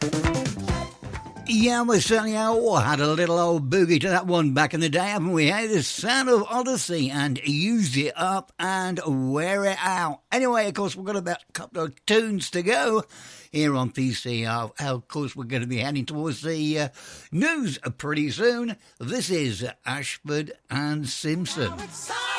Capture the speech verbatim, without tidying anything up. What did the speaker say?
Yeah, we certainly all had a little old boogie to that one back in the day, haven't we? Hey, the sound of Odyssey and Use It Up and Wear It Out. Anyway, of course, we've got about a couple of tunes to go here on P C R. Of course, we're going to be heading towards the uh, news pretty soon. This is Ashford and Simpson.